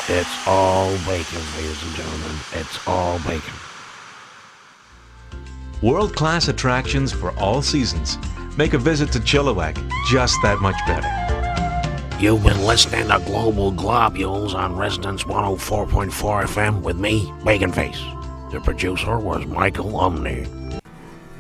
It's all bacon, ladies and gentlemen. It's all bacon. World-class attractions for all seasons make a visit to Chilliwack just that much better. You've been listening to Global Globules on Resonance 104.4 FM with me, Bacon Face. The producer was Michael Umney.